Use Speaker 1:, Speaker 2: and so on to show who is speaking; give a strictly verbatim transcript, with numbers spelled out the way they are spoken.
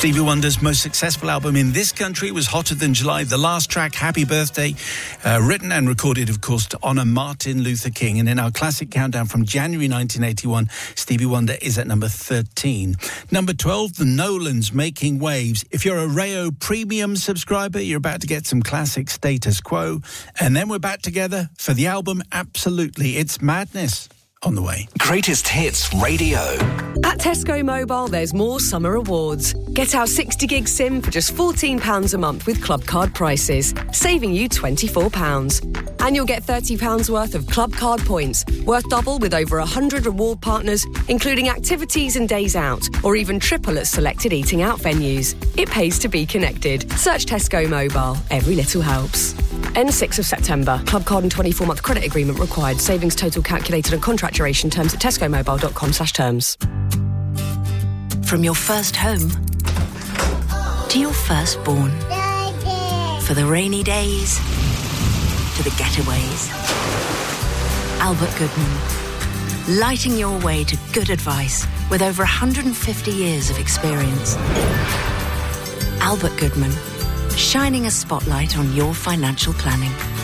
Speaker 1: Stevie Wonder's most successful album in this country was Hotter Than July. The last track, Happy Birthday, uh, written and recorded, of course, to honour Martin Luther King. And in our classic countdown from January nineteen eighty-one, Stevie Wonder is at number thirteen. Number twelve, The Nolans, Making Waves. If you're a Rayo Premium subscriber, you're about to get some classic Status Quo. And then we're back together for the album Absolutely. It's Madness on the way.
Speaker 2: Greatest Hits Radio.
Speaker 3: At Tesco Mobile, there's more summer awards. Get our sixty gig SIM for just fourteen pounds a month with Club Card prices, saving you twenty-four pounds. And you'll get thirty pounds worth of Club Card points, worth double with over one hundred reward partners, including activities and days out, or even triple at selected eating out venues. It pays to be connected. Search Tesco Mobile. Every little helps. End sixth of September. Club Card and twenty-four month credit agreement required. Savings total calculated and contract duration terms at tescomobile.com slash terms.
Speaker 4: From your first home to your firstborn, for the rainy days to the getaways, Albert Goodman, lighting your way to good advice with over one hundred fifty years of experience. Albert Goodman, shining a spotlight on your financial planning.